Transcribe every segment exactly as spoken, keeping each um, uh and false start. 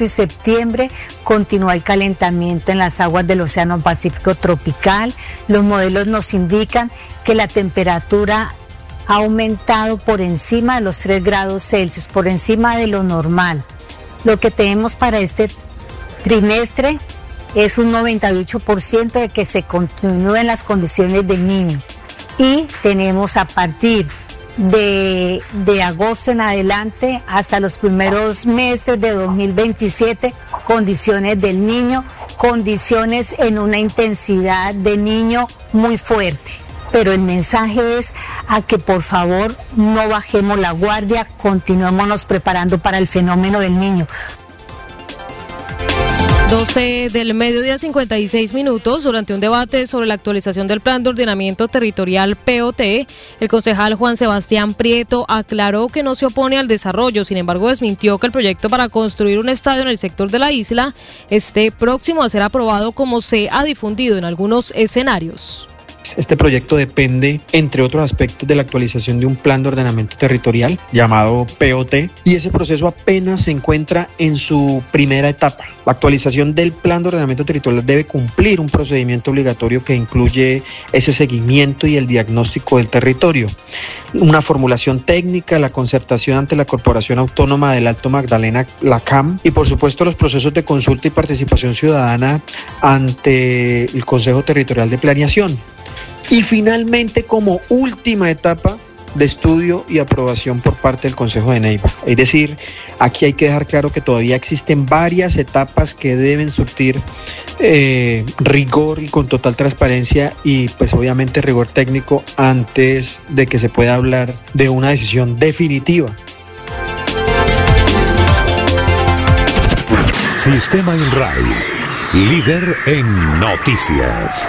agosto y septiembre continúa el calentamiento en las aguas del Océano Pacífico tropical. Los modelos nos indican que la temperatura ha aumentado por encima de los tres grados Celsius, por encima de lo normal. Lo que tenemos para este trimestre es un noventa y ocho por ciento de que se continúen las condiciones del Niño. Y tenemos a partir de, de agosto en adelante hasta los primeros meses de dos mil veintisiete condiciones del Niño, condiciones en una intensidad de Niño muy fuerte. Pero el mensaje es a que por favor no bajemos la guardia, continuémonos preparando para el fenómeno del Niño. doce del mediodía, cincuenta y seis minutos. Durante un debate sobre la actualización del Plan de Ordenamiento Territorial P O T, el concejal Juan Sebastián Prieto aclaró que no se opone al desarrollo, sin embargo desmintió que el proyecto para construir un estadio en el sector de la isla esté próximo a ser aprobado como se ha difundido en algunos escenarios. Este proyecto depende, entre otros aspectos, de la actualización de un plan de ordenamiento territorial llamado P O T, y ese proceso apenas se encuentra en su primera etapa. La actualización del plan de ordenamiento territorial debe cumplir un procedimiento obligatorio que incluye ese seguimiento y el diagnóstico del territorio, una formulación técnica, la concertación ante la Corporación Autónoma del Alto Magdalena, la C A M, y por supuesto los procesos de consulta y participación ciudadana ante el Consejo Territorial de Planeación. Y finalmente, como última etapa, de estudio y aprobación por parte del Consejo de Neiva. Es decir, aquí hay que dejar claro que todavía existen varias etapas que deben surtir eh, rigor y con total transparencia y pues obviamente rigor técnico antes de que se pueda hablar de una decisión definitiva. Sistema INRAI, líder en noticias.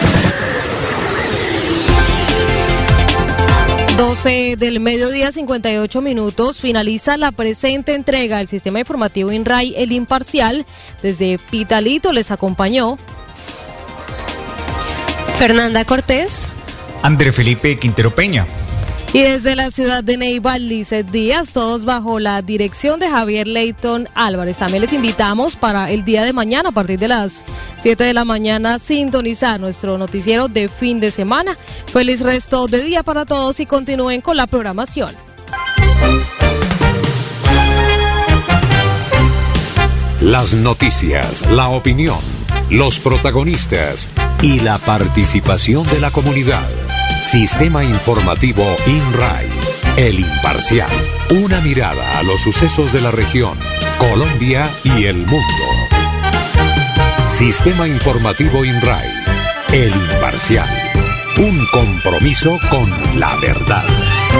doce del mediodía, cincuenta y ocho minutos. Finaliza la presente entrega del sistema informativo INRAI, El Imparcial. Desde Pitalito les acompañó Fernanda Cortés, André Felipe Quintero Peña. Y desde la ciudad de Neiva, Lizeth Díaz, todos bajo la dirección de Javier Leyton Álvarez. También les invitamos para el día de mañana, a partir de las siete de la mañana, sintonizar nuestro noticiero de fin de semana. Feliz resto de día para todos y continúen con la programación. Las noticias, la opinión, los protagonistas y la participación de la comunidad. Sistema informativo INRAI, El Imparcial. Una mirada a los sucesos de la región, Colombia y el mundo. Sistema informativo INRAI, El Imparcial. Un compromiso con la verdad.